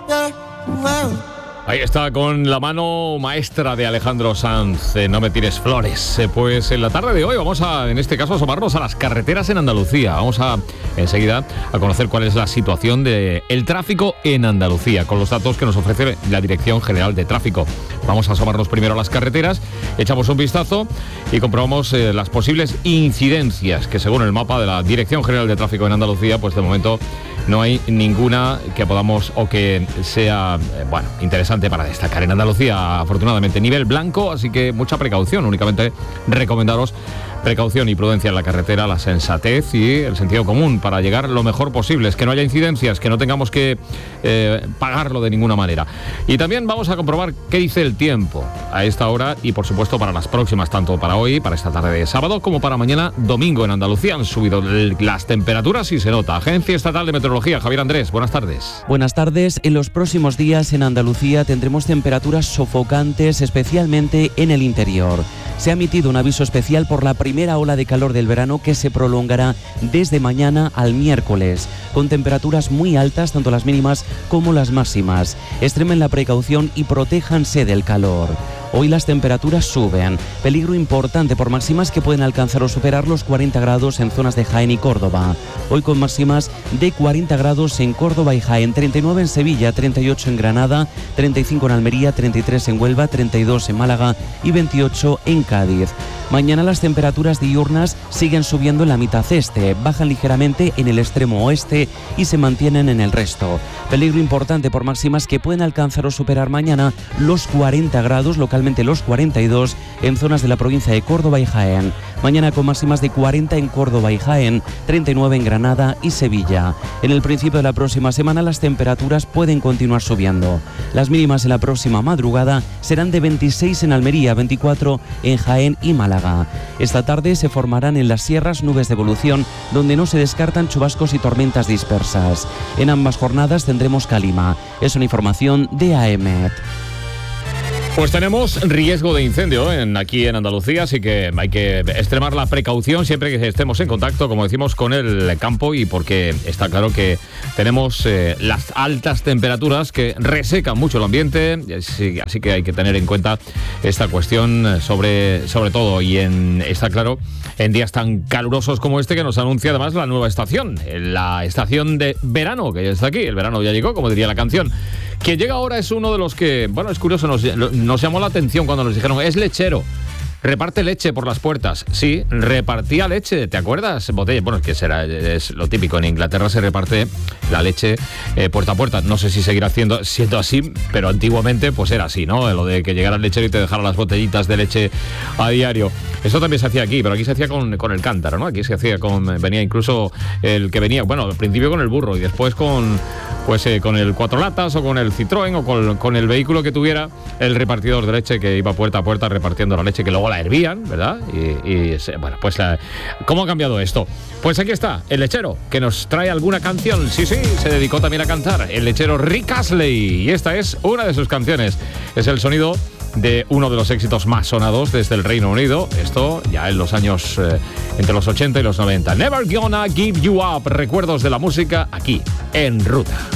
Ahí está, con la mano maestra de Alejandro Sanz, No me tires flores. Pues en la tarde de hoy vamos a, en este caso, asomarnos a las carreteras en Andalucía. Vamos a, enseguida, a conocer cuál es la situación del tráfico en Andalucía, con los datos que nos ofrece la Dirección General de Tráfico. Vamos a asomarnos primero a las carreteras, echamos un vistazo y comprobamos las posibles incidencias, que según el mapa de la Dirección General de Tráfico en Andalucía, pues de momento no hay ninguna que podamos o que sea, interesante para destacar. En Andalucía, afortunadamente, nivel blanco, así que mucha precaución. Únicamente recomendaros precaución y prudencia en la carretera, la sensatez y el sentido común para llegar lo mejor posible. Es que no haya incidencias, que no tengamos que pagarlo de ninguna manera. Y también vamos a comprobar qué dice el tiempo a esta hora y, por supuesto, para las próximas, tanto para hoy, para esta tarde de sábado, como para mañana domingo. En Andalucía han subido las temperaturas y se nota. Agencia Estatal de Meteorología, Javier Andrés, buenas tardes. Buenas tardes. En los próximos días en Andalucía tendremos temperaturas sofocantes, especialmente en el interior. Se ha emitido un aviso especial por la primera ola de calor del verano que se prolongará desde mañana al miércoles, con temperaturas muy altas, tanto las mínimas como las máximas. Extremen la precaución y protéjanse del calor. Hoy las temperaturas suben, peligro importante por máximas que pueden alcanzar o superar los 40 grados en zonas de Jaén y Córdoba. Hoy con máximas de 40 grados en Córdoba y Jaén, 39 en Sevilla, 38 en Granada, 35 en Almería, 33 en Huelva, 32 en Málaga y 28 en Cádiz. Mañana las temperaturas diurnas siguen subiendo en la mitad este, bajan ligeramente en el extremo oeste y se mantienen en el resto. Peligro importante por máximas que pueden alcanzar o superar mañana los 40 grados, localmente los 42 en zonas de la provincia de Córdoba y Jaén. Mañana con máximas de 40 en Córdoba y Jaén, 39 en Granada y Sevilla. En el principio de la próxima semana las temperaturas pueden continuar subiendo. Las mínimas en la próxima madrugada serán de 26 en Almería, 24 en Jaén y Málaga. Esta tarde se formarán en las sierras nubes de evolución, donde no se descartan chubascos y tormentas dispersas. En ambas jornadas tendremos calima. Es una información de AEMET. Pues tenemos riesgo de incendio aquí en Andalucía, así que hay que extremar la precaución siempre que estemos en contacto, como decimos, con el campo, y porque está claro que tenemos las altas temperaturas que resecan mucho el ambiente, así que hay que tener en cuenta esta cuestión sobre todo, y está claro, en días tan calurosos como este, que nos anuncia además la nueva estación, la estación de verano, que ya está aquí. El verano ya llegó, como diría la canción. Quien llega ahora es uno de los que, es curioso, nos llamó la atención cuando nos dijeron, es lechero, reparte leche por las puertas. Sí, repartía leche, ¿te acuerdas? Botella, es lo típico, en Inglaterra se reparte la leche puerta a puerta. No sé si seguirá siendo así, pero antiguamente pues era así, ¿no? Lo de que llegara el lechero y te dejara las botellitas de leche a diario. Eso también se hacía aquí, pero aquí se hacía con el cántaro, ¿no? Aquí se hacía venía incluso el que venía, al principio con el burro y después con el 4 latas o con el Citroën o con el vehículo que tuviera el repartidor de leche, que iba puerta a puerta repartiendo la leche, que luego la hervían, ¿verdad? ¿Cómo ha cambiado esto? Pues aquí está, el lechero, que nos trae alguna canción. Sí, se dedicó también a cantar, el lechero Rick Astley, y esta es una de sus canciones. Es el sonido de uno de los éxitos más sonados desde el Reino Unido, esto ya en los años entre los 80 y los 90. Never Gonna Give You Up, recuerdos de la música aquí en Ruta.